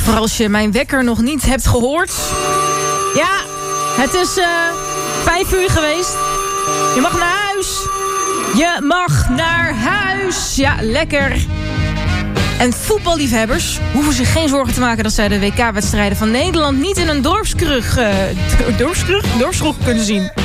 Voor als je mijn wekker nog niet hebt gehoord. Ja, het is 5 uur geweest. Je mag naar huis. Je mag naar huis. Ja, lekker. En voetballiefhebbers hoeven zich geen zorgen te maken dat zij de WK-wedstrijden van Nederland niet in een dorpskroeg kunnen zien.